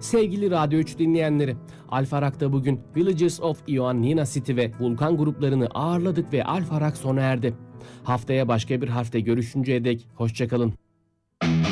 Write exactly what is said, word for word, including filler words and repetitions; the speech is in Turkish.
Sevgili Radyo üç dinleyenleri, Alfa Rock'ta bugün Villages of Ioannina City ve Vulkan gruplarını ağırladık ve Alfa Rock sona erdi. Haftaya başka bir harfte görüşünceye dek hoşçakalın.